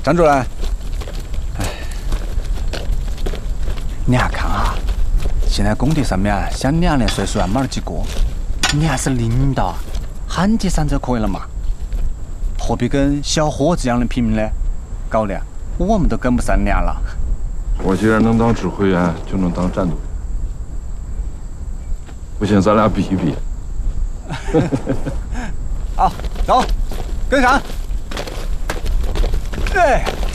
张主任，你还看哈，现在工地上面啊，像2年岁数啊没得几个，你还是领导，喊几声就可以了嘛，何必跟小伙子一样的拼命呢？搞得我们都跟不上娘了。 我既然能当指挥员，就能当战斗员。不信，咱俩比一比。 好，走，跟上。对。